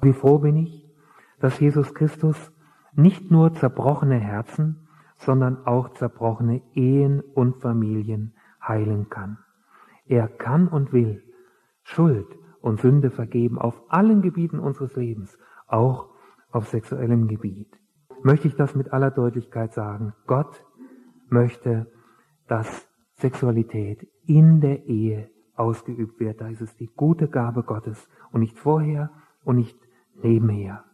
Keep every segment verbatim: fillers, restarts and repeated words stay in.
Wie froh bin ich, dass Jesus Christus nicht nur zerbrochene Herzen, sondern auch zerbrochene Ehen und Familien heilen kann. Er kann und will Schuld und Sünde vergeben auf allen Gebieten unseres Lebens, auch auf sexuellem Gebiet. Möchte ich das mit aller Deutlichkeit sagen? Gott möchte, dass Sexualität in der Ehe ausgeübt wird. Da ist es die gute Gabe Gottes und nicht vorher und nicht nebenher.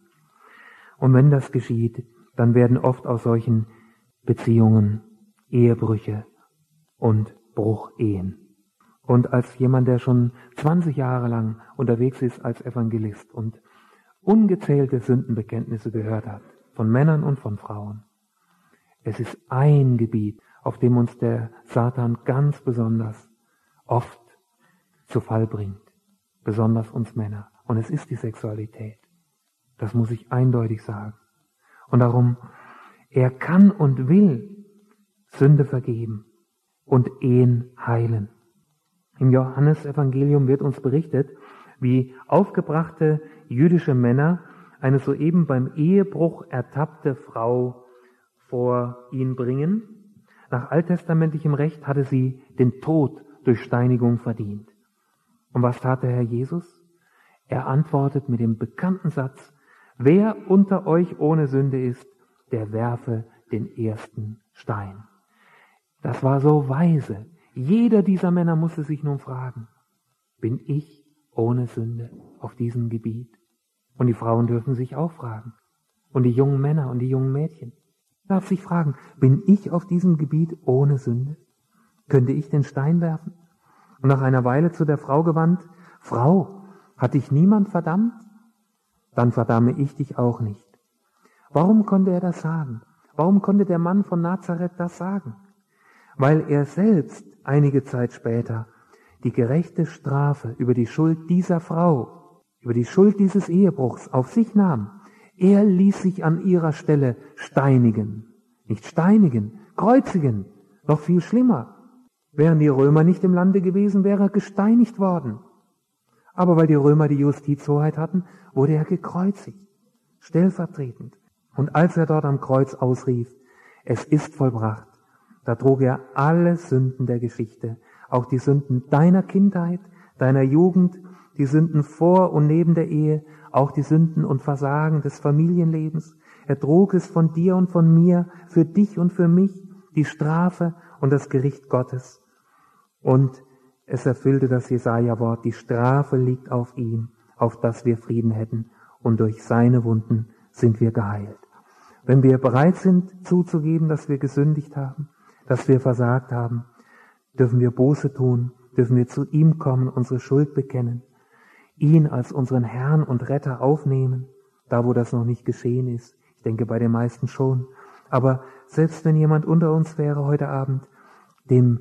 Und wenn das geschieht, dann werden oft aus solchen Beziehungen Ehebrüche und Bruchehen. Und als jemand, der schon zwanzig Jahre lang unterwegs ist als Evangelist und ungezählte Sündenbekenntnisse gehört hat, von Männern und von Frauen, es ist ein Gebiet, auf dem uns der Satan ganz besonders oft zu Fall bringt, besonders uns Männer. Und es ist die Sexualität. Das muss ich eindeutig sagen. Und darum, er kann und will Sünde vergeben und Ehen heilen. Im Johannesevangelium wird uns berichtet, wie aufgebrachte jüdische Männer eine soeben beim Ehebruch ertappte Frau vor ihn bringen. Nach alttestamentlichem Recht hatte sie den Tod durch Steinigung verdient. Und was tat der Herr Jesus? Er antwortet mit dem bekannten Satz: Wer unter euch ohne Sünde ist, der werfe den ersten Stein. Das war so weise. Jeder dieser Männer musste sich nun fragen: Bin ich ohne Sünde auf diesem Gebiet? Und die Frauen dürfen sich auch fragen. Und die jungen Männer und die jungen Mädchen darf sich fragen: Bin ich auf diesem Gebiet ohne Sünde? Könnte ich den Stein werfen? Und nach einer Weile zu der Frau gewandt: Frau, hat dich niemand verdammt? Dann verdamme ich dich auch nicht. Warum konnte er das sagen? Warum konnte der Mann von Nazareth das sagen? Weil er selbst einige Zeit später die gerechte Strafe über die Schuld dieser Frau, über die Schuld dieses Ehebruchs auf sich nahm. Er ließ sich an ihrer Stelle steinigen. Nicht steinigen, kreuzigen, noch viel schlimmer. Wären die Römer nicht im Lande gewesen, wäre er gesteinigt worden. Aber weil die Römer die Justizhoheit hatten, wurde er gekreuzigt, stellvertretend. Und als er dort am Kreuz ausrief: Es ist vollbracht, da trug er alle Sünden der Geschichte, auch die Sünden deiner Kindheit, deiner Jugend, die Sünden vor und neben der Ehe, auch die Sünden und Versagen des Familienlebens. Er trug es von dir und von mir, für dich und für mich, die Strafe und das Gericht Gottes. Und es erfüllte das Jesaja-Wort: Die Strafe liegt auf ihm, auf dass wir Frieden hätten, und durch seine Wunden sind wir geheilt. Wenn wir bereit sind zuzugeben, dass wir gesündigt haben, dass wir versagt haben, dürfen wir Buße tun, dürfen wir zu ihm kommen, unsere Schuld bekennen, ihn als unseren Herrn und Retter aufnehmen, da wo das noch nicht geschehen ist. Ich denke bei den meisten schon. Aber selbst wenn jemand unter uns wäre heute Abend, dem